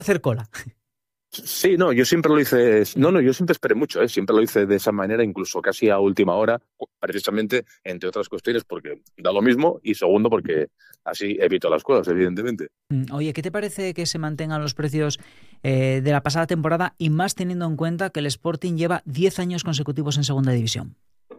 hacer cola. Sí, no, yo siempre lo hice, no, yo siempre esperé mucho, siempre lo hice de esa manera, incluso casi a última hora, precisamente, entre otras cuestiones, porque da lo mismo, y segundo, porque así evito las cosas, evidentemente. Oye, ¿qué te parece que se mantengan los precios de la pasada temporada y más teniendo en cuenta que el Sporting lleva 10 años consecutivos en segunda división?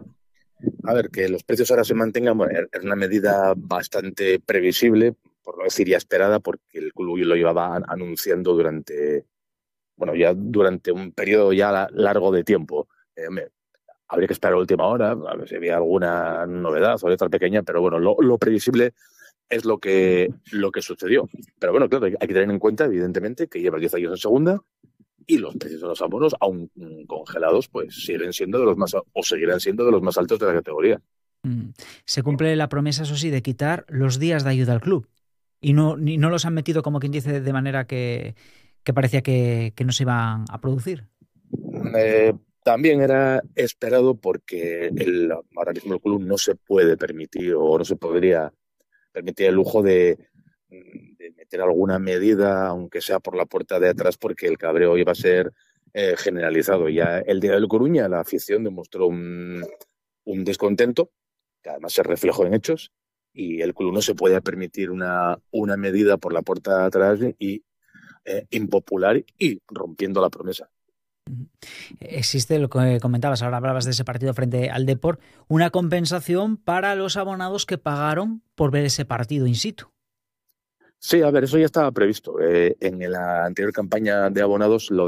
A ver, que los precios ahora se mantengan, bueno, es una medida bastante previsible, por no decir ya esperada, porque el club lo llevaba anunciando durante, bueno, ya durante un periodo ya largo de tiempo. Hombre, habría que esperar a última hora, a ver si había alguna novedad o letra pequeña, pero bueno, lo previsible es lo que sucedió. Pero bueno, claro, hay que tener en cuenta, evidentemente, que lleva 10 años en segunda y los precios de los abonos, aún congelados, pues siguen siendo de los más, o seguirán siendo de los más altos de la categoría. Mm. Se cumple la promesa, eso sí, de quitar los días de ayuda al club. Y no los han metido, como quien dice, de manera que parecía que no se iban a producir. También era esperado porque ahora mismo el club no se puede permitir o no se podría permitir el lujo de meter alguna medida, aunque sea por la puerta de atrás, porque el cabreo iba a ser generalizado. Ya el día del Coruña la afición demostró un descontento, que además se reflejó en hechos, y el club no se puede permitir una medida por la puerta de atrás y impopular y rompiendo la promesa. Existe lo que comentabas, ahora hablabas de ese partido frente al Depor, una compensación para los abonados que pagaron por ver ese partido in situ. Sí, a ver, eso ya estaba previsto. En la anterior campaña de abonados, lo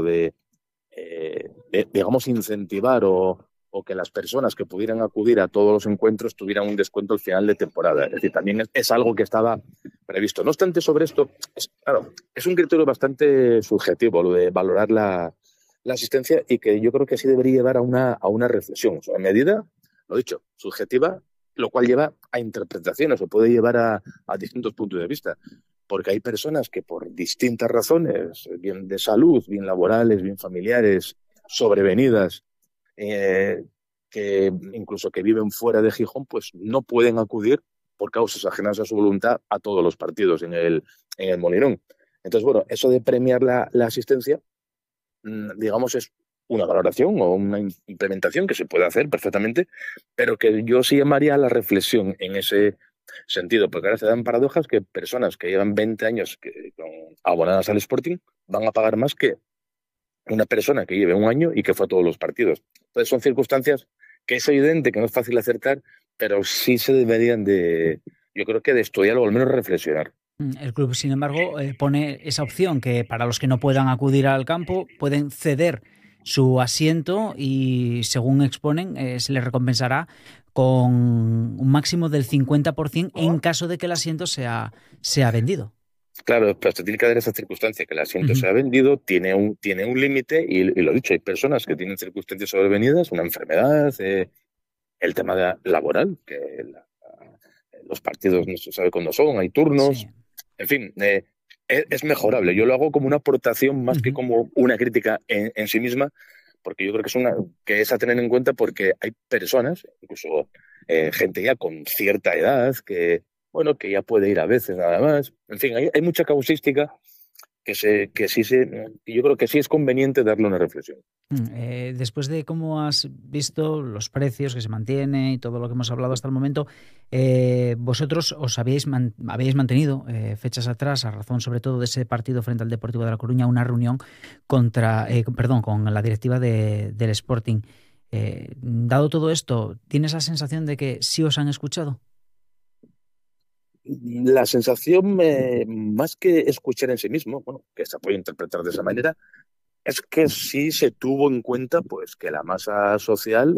digamos, incentivar o que las personas que pudieran acudir a todos los encuentros tuvieran un descuento al final de temporada. Es decir, también es algo que estaba previsto. No obstante, sobre esto, claro, es un criterio bastante subjetivo, lo de valorar la asistencia y que yo creo que sí debería llevar a una reflexión. O sea, a medida, lo dicho, subjetiva, lo cual lleva a interpretaciones o puede llevar a distintos puntos de vista porque hay personas que por distintas razones, bien de salud, bien laborales, bien familiares, sobrevenidas, eh, que incluso que viven fuera de Gijón, pues no pueden acudir por causas ajenas a su voluntad a todos los partidos en el Molinón. Entonces, bueno, eso de premiar la asistencia, digamos, es una valoración o una implementación que se puede hacer perfectamente, pero que yo sí llamaría a la reflexión en ese sentido, porque ahora se dan paradojas que personas que llevan 20 años abonadas al Sporting van a pagar más que una persona que lleve un año y que fue a todos los partidos. Entonces son circunstancias que es evidente que no es fácil acertar, pero sí se deberían yo creo que de estudiar o al menos reflexionar. El club, sin embargo, pone esa opción que para los que no puedan acudir al campo pueden ceder su asiento y, según exponen, se les recompensará con un máximo del 50% en caso de que el asiento sea vendido. Claro, pero se tiene que dar esa circunstancia, que el asiento Uh-huh. se ha vendido, tiene un límite y lo dicho, hay personas que tienen circunstancias sobrevenidas, una enfermedad, el tema laboral, que los partidos no se sabe cuándo son, hay turnos, Sí. en fin, es mejorable. Yo lo hago como una aportación más que Uh-huh. como una crítica en sí misma, porque yo creo que es a tener en cuenta porque hay personas, incluso gente ya con cierta edad, bueno, que ya puede ir a veces nada más. En fin, hay mucha causística que yo creo que sí es conveniente darle una reflexión. Después de cómo has visto los precios que se mantiene y todo lo que hemos hablado hasta el momento, vosotros os habéis mantenido fechas atrás, a razón sobre todo de ese partido frente al Deportivo de La Coruña, una reunión con la directiva del Sporting. Dado todo esto, ¿tienes la sensación de que sí os han escuchado? La sensación, más que escuchar en sí mismo, bueno, que se puede interpretar de esa manera, es que sí se tuvo en cuenta pues que la masa social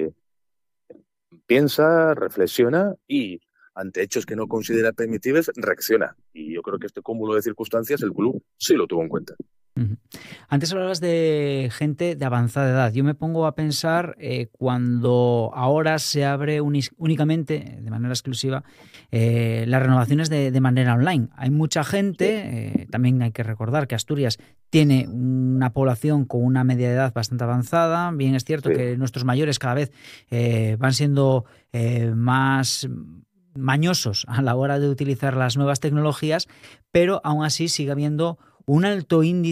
piensa, reflexiona y ante hechos que no considera permitibles reacciona. Y yo creo que este cúmulo de circunstancias el club sí lo tuvo en cuenta. Ujú. Antes hablabas de gente de avanzada edad. Yo me pongo a pensar cuando ahora se abre únicamente, de manera exclusiva, las renovaciones de manera online. Hay mucha gente, también hay que recordar que Asturias tiene una población con una media de edad bastante avanzada. Bien es cierto Sí. que nuestros mayores cada vez van siendo más mañosos a la hora de utilizar las nuevas tecnologías, pero aún así sigue habiendo un alto índice